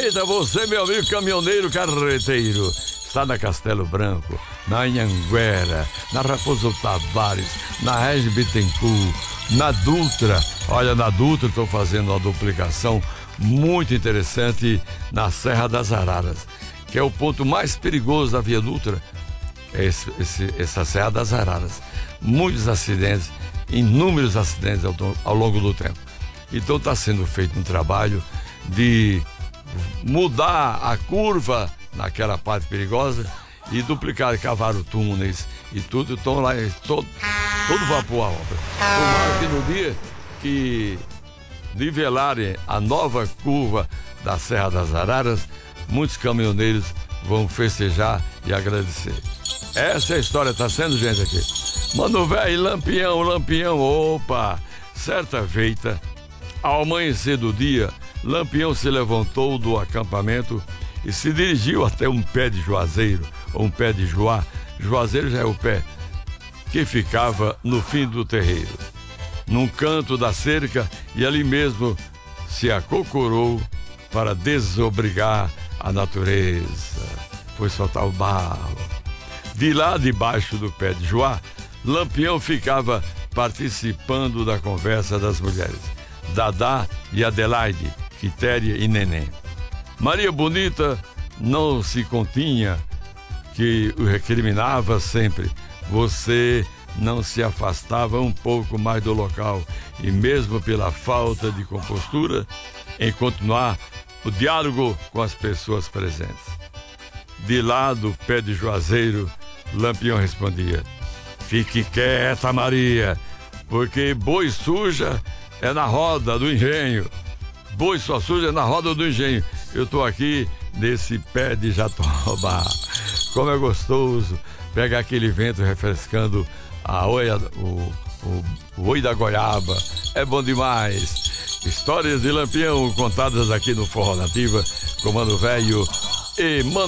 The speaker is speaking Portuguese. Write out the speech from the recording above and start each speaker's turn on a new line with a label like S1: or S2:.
S1: Eita, você, meu amigo caminhoneiro carreteiro, está na Castelo Branco, na Anhanguera, na Raposo Tavares, na Regis Bittencourt, na Dutra. Olha, na Dutra estou fazendo uma duplicação muito interessante na Serra das Araras, que é o ponto mais perigoso da Via Dutra, essa Serra das Araras. Muitos acidentes, inúmeros acidentes ao longo do tempo. Então está sendo feito um trabalho de mudar a curva naquela parte perigosa e duplicar, cavaram túneis e tudo. Estão lá, todo vapor a obra. Tomara que no dia que nivelarem a nova curva da Serra das Araras, muitos caminhoneiros vão festejar e agradecer. Essa é a história, tá sendo, gente, aqui. Mano velho, Lampião, opa! Certa feita, ao amanhecer do dia, Lampião se levantou do acampamento e se dirigiu até um pé de juazeiro, ou um pé de joá. Juazeiro já é o pé que ficava no fim do terreiro, num canto da cerca, e ali mesmo se acocorou para desobrigar a natureza. Foi soltar o barro. De lá debaixo do pé de joá, Lampião ficava participando da conversa das mulheres, Dadá e Adelaide, Quitéria e Neném. Maria Bonita não se continha, que o recriminava sempre. Você não se afastava um pouco mais do local, e mesmo pela falta de compostura, em continuar o diálogo com as pessoas presentes. De lá do pé de juazeiro, Lampião respondia: fique quieta, Maria, porque boi suja é na roda do engenho. Boi só suja é na roda do engenho. Eu tô aqui nesse pé de jatoba. Como é gostoso pegar aquele vento refrescando a oia, o oi da goiaba. É bom demais. Histórias de Lampião contadas aqui no Forró Nativa com Mano Velho e Mano